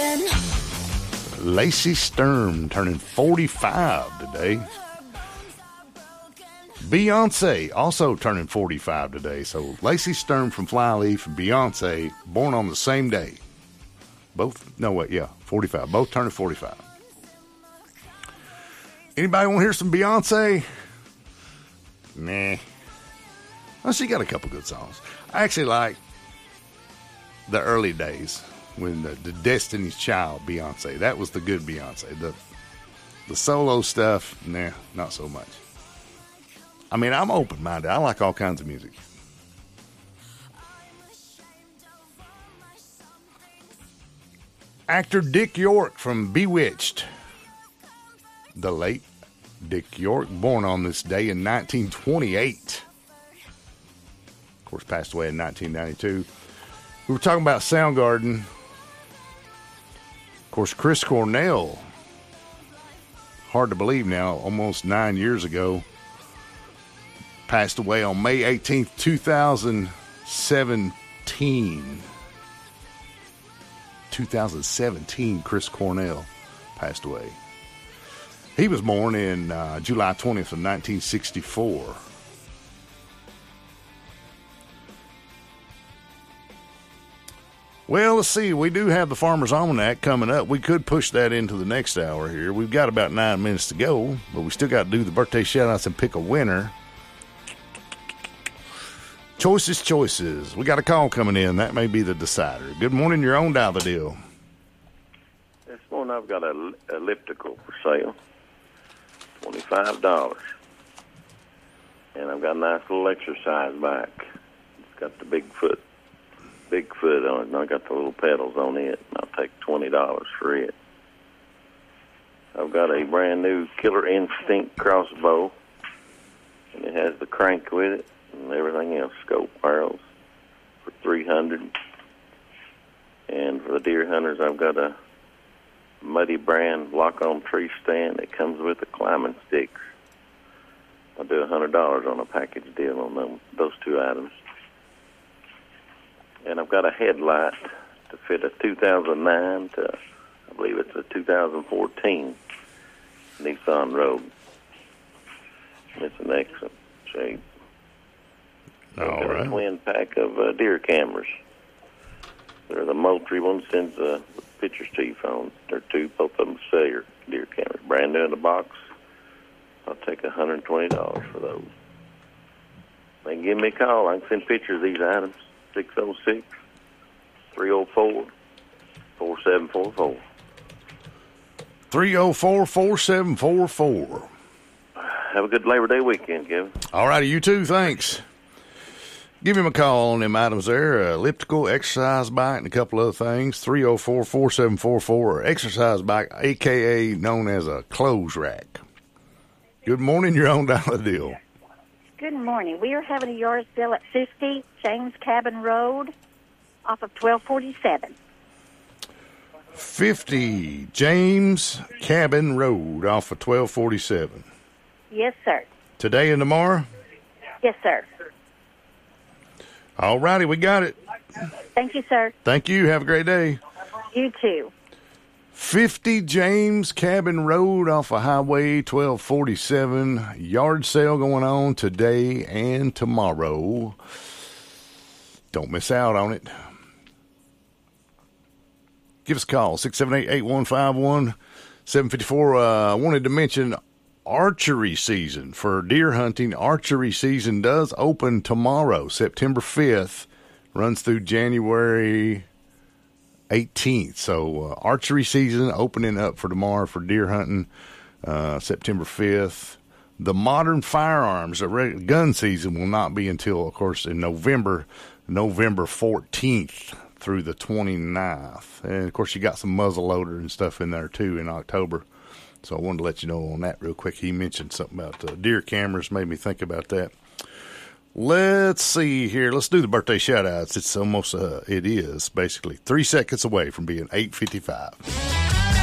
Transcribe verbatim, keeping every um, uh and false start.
Lacey Sturm turning forty-five today. Beyonce also turning forty-five today. So Lacey Sturm from Flyleaf and Beyonce born on the same day. Both, no wait, yeah, forty-five. Both turning forty-five. Anybody want to hear some Beyonce? Nah. Well, she got a couple good songs. I actually like the early days when the, the Destiny's Child Beyonce. That was the good Beyonce. The the solo stuff, nah, not so much. I mean, I'm open-minded. I like all kinds of music. Actor Dick York from Bewitched. The late Dick York, born on this day in nineteen twenty-eight. Of course, passed away in nineteen ninety-two. We were talking about Soundgarden. Of course, Chris Cornell. Hard to believe now, almost nine years ago. Passed away on May eighteenth, two thousand seventeen. two thousand seventeen, Chris Cornell passed away. He was born in uh, July twentieth of nineteen sixty-four. Well, let's see. We do have the Farmer's Almanac coming up. We could push that into the next hour here. We've got about nine minutes to go, but we still got to do the birthday shout-outs and pick a winner. Choices, choices. We got a call coming in. That may be the decider. Good morning. You're on Dial the Deal. This morning I've got an elliptical for sale. twenty-five dollars. And I've got a nice little exercise bike. It's got the Bigfoot, Bigfoot on it, and I got the little pedals on it, and I'll take twenty dollars for it. I've got a brand new Killer Instinct crossbow, and it has the crank with it and everything else, scope barrels for three hundred dollars. And for the deer hunters, I've got a Muddy brand lock-on tree stand that comes with the climbing sticks. I'll do one hundred dollars on a package deal on them, those two items. And I've got a headlight to fit a two thousand nine to, I believe it's a two thousand fourteen Nissan Rogue. It's an excellent shape. All I've got right. a twin pack of uh, deer cameras. They're the Moultrie ones, sends uh, pictures to your phone. They're two, both of them cellular deer cameras. Brand new in the box. I'll take one hundred twenty dollars for those. They can give me a call. I can send pictures of these items. six oh six, three oh four, four seven four four. three oh four, four seven four four. Have a good Labor Day weekend, Kevin. All righty, you too. Thanks. Give him a call on them items there. Uh, elliptical, exercise bike, and a couple other things. three oh four, four seven four four. Exercise bike, a k a known as a clothes rack. Good morning. You're on Dial the Deal. Good morning. We are having a yard sale at fifty James Cabin Road off of twelve forty-seven. fifty James Cabin Road off of twelve forty-seven. Yes, sir. Today and tomorrow? Yes, sir. All righty, we got it. Thank you, sir. Thank you. Have a great day. You too. fifty James Cabin Road off of Highway twelve forty-seven. Yard sale going on today and tomorrow. Don't miss out on it. Give us a call, six seven eight, eight one five one, seven five four. Uh, I wanted to mention archery season for deer hunting. Archery season does open tomorrow, September fifth. Runs through January eighteenth. So uh, archery season opening up for tomorrow for deer hunting, uh, September fifth. The modern firearms, the reg- gun season will not be until, of course, in November, November fourteenth through the twenty-ninth. And, of course, you got some muzzleloader and stuff in there, too, in October. So I wanted to let you know on that real quick. He mentioned something about uh, deer cameras, made me think about that. Let's see here. Let's do the birthday shout-outs. It's almost, uh, it is basically three seconds away from being eight fifty-five.